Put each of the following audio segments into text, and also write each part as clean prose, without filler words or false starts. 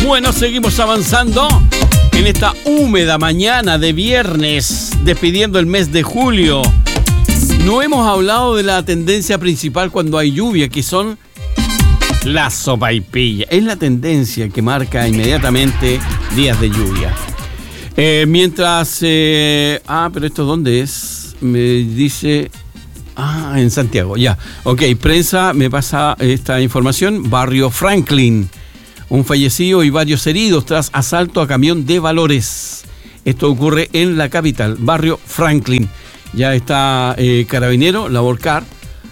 Bueno, seguimos avanzando en esta húmeda mañana de viernes, despidiendo el mes de julio. No hemos hablado de la tendencia principal cuando hay lluvia, que son las sopaipillas. Es la tendencia que marca inmediatamente días de lluvia. Pero ¿esto dónde es? Me dice... en Santiago, ya. Ok, prensa me pasa esta información. Barrio Franklin. Un fallecido y varios heridos tras asalto a camión de valores. Esto ocurre en la capital, Barrio Franklin. Ya está Carabinero, la Bocar,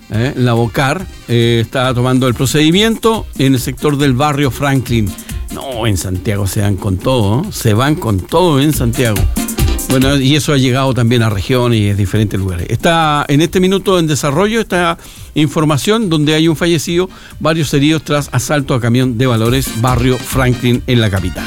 está tomando el procedimiento en el sector del Barrio Franklin. No, en Santiago se van con todo, ¿no? Se van con todo en Santiago. Bueno, y eso ha llegado también a regiones y a diferentes lugares. Está en este minuto en desarrollo esta información donde hay un fallecido, varios heridos tras asalto a camión de valores, Barrio Franklin en la capital.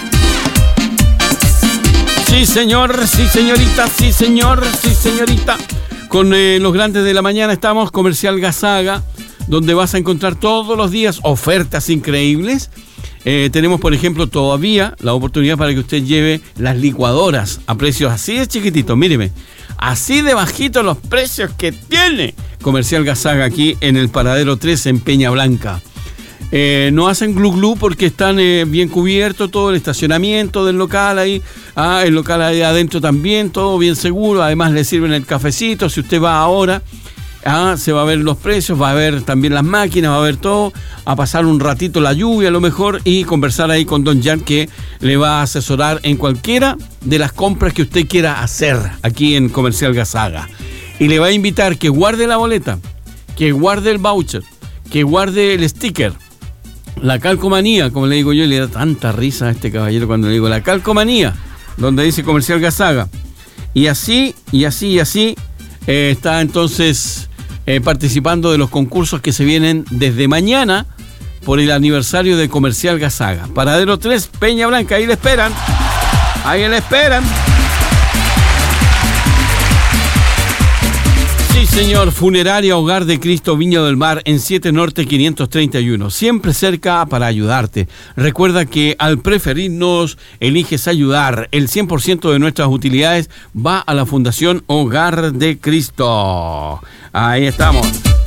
Sí, señor, sí, señorita, sí, señor, sí, señorita. Con los grandes de la mañana estamos, Comercial Gazaga, donde vas a encontrar todos los días ofertas increíbles. Tenemos, por ejemplo, todavía la oportunidad para que usted lleve las licuadoras a precios así de chiquititos. Míreme, así de bajitos los precios que tiene Comercial Gazaga aquí en el Paradero 3 en Peña Blanca. No hacen glu glu porque están bien cubiertos, todo el estacionamiento del local ahí. El local ahí adentro también, todo bien seguro. Además le sirven el cafecito si usted va ahora. Se va a ver los precios, va a ver también las máquinas, va a ver todo, a pasar un ratito la lluvia a lo mejor y conversar ahí con Don Jan, que le va a asesorar en cualquiera de las compras que usted quiera hacer aquí en Comercial Gazaga. Y le va a invitar que guarde la boleta, que guarde el voucher, que guarde el sticker, la calcomanía, como le digo yo, y le da tanta risa a este caballero cuando le digo la calcomanía, donde dice Comercial Gazaga. Y así, está entonces... participando de los concursos que se vienen desde mañana por el aniversario de Comercial Gazaga. Paradero 3, Peña Blanca, ahí le esperan. Ahí le esperan. Sí, señor. Funeraria Hogar de Cristo Viña del Mar en 7 Norte 531. Siempre cerca para ayudarte. Recuerda que al preferirnos, eliges ayudar. El 100% de nuestras utilidades va a la Fundación Hogar de Cristo. Ahí estamos.